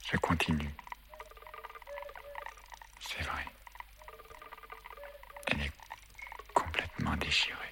Je continue. C'est vrai. Elle est complètement déchirée.